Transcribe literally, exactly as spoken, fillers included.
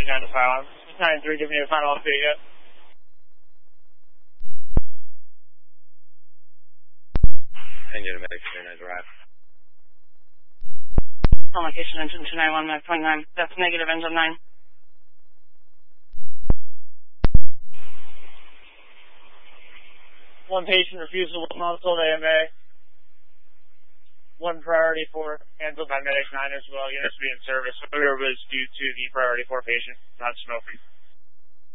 nine to five. nine three, give me a final update yet. And get a medic three nine drive. On location, engine two nine one, Mac point nine. That's negative, engine nine. One patient refusal with multiple A M A. One priority four, handled by medic nine as well. Units to be in service. Failure was due to the priority four patient, not smoking.